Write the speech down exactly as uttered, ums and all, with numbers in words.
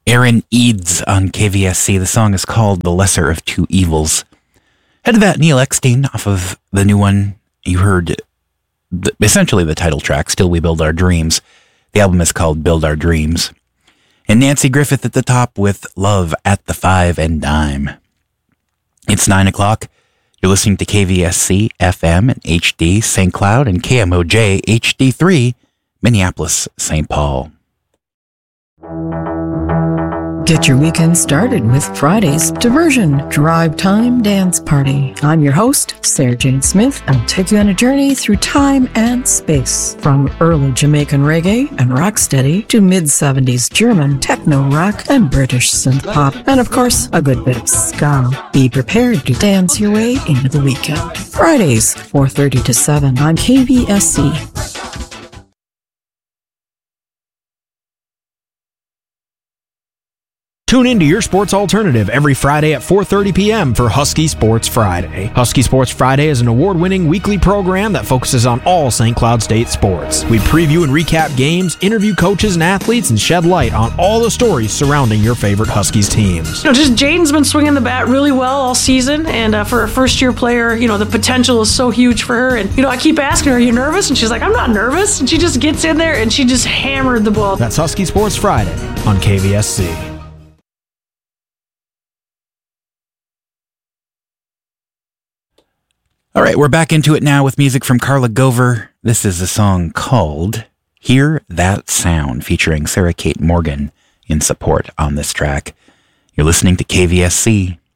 Aaron Eads on K V S C. The song is called The Lesser of Two Evils. Head to that Neil Eckstein off of the new one. You heard the, essentially the title track, Still We Build Our Dreams. The album is called Build Our Dreams. And Nancy Griffith at the top with Love at the Five and Dime. It's nine o'clock. You're listening to K V S C F M and H D Saint Cloud and K M O J H D three Minneapolis Saint Paul. Get your weekend started with Friday's Diversion Drive Time Dance Party. I'm your host, Sarah Jane Smith, and I'll take you on a journey through time and space. From early Jamaican reggae and rocksteady to mid-seventies German techno rock and British synth pop, and of course, a good bit of ska. Be prepared to dance your way into the weekend. Fridays, four thirty to seven on K V S C. Tune in to your sports alternative every Friday at four thirty p.m. for Husky Sports Friday. Husky Sports Friday is an award-winning weekly program that focuses on all Saint Cloud State sports. We preview and recap games, interview coaches and athletes, and shed light on all the stories surrounding your favorite Huskies teams. You know, just Jaden's been swinging the bat really well all season, and uh, for a first-year player, you know, the potential is so huge for her. And, you know, I keep asking her, are you nervous? And she's like, I'm not nervous. And she just gets in there, and she just hammered the ball. That's Husky Sports Friday on K V S C. All right, we're back into it now with music from Carla Gover. This is a song called Hear That Sound, featuring Sarah Kate Morgan in support on this track. You're listening to K V S C.